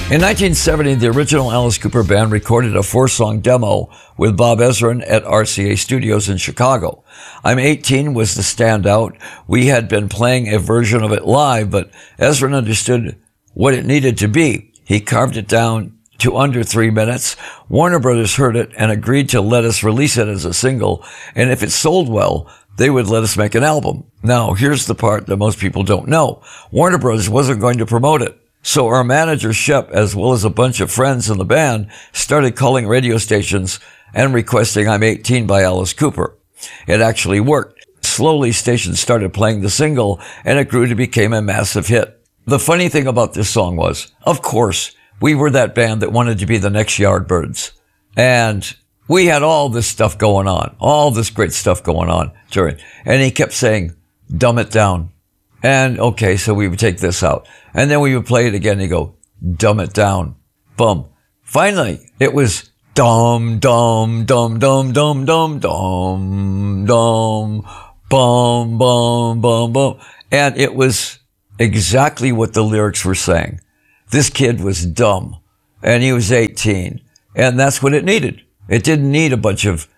In 1970, the original Alice Cooper Band recorded a 4-song demo with Bob Ezrin at RCA Studios in Chicago. I'm 18 was the standout. We had been playing a version of it live, but Ezrin understood what it needed to be. He carved it down to under 3 minutes. Warner Brothers heard it and agreed to let us release it as a single, and if it sold well, they would let us make an album. Now, here's the part that most people don't know. Warner Brothers wasn't going to promote it. So our manager, Shep, as well as a bunch of friends in the band, started calling radio stations and requesting I'm 18 by Alice Cooper. It actually worked. Slowly, stations started playing the single, and it grew to become a massive hit. The funny thing about this song was, of course, we were that band that wanted to be the next Yardbirds. And we had all this stuff going on, all this great stuff going on during. And he kept saying, dumb it down. And okay, so we would take this out. And then we would play it again and he'd go, dumb it down. Boom. Finally, it was dum, dum, dum, dum, dum, dum, dum, dum, bum, bum, bum, bum. And it was exactly what the lyrics were saying. This kid was dumb and he was 18. And that's what it needed. It didn't need a bunch of,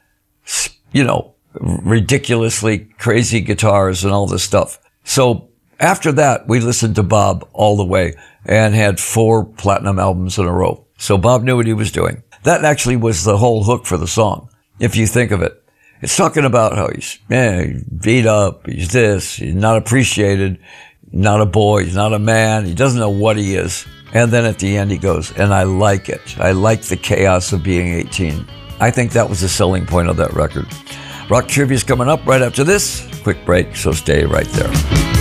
ridiculously crazy guitars and all this stuff. So after that, we listened to Bob all the way and had 4 platinum albums in a row. So Bob knew what he was doing. That actually was the whole hook for the song, if you think of it. It's talking about how he's beat up, he's this, he's not appreciated, not a boy, he's not a man, he doesn't know what he is. And then at the end he goes, and I like it. I like the chaos of being 18. I think that was the selling point of that record. Rock Trivia's coming up right after this. Quick break, so stay right there.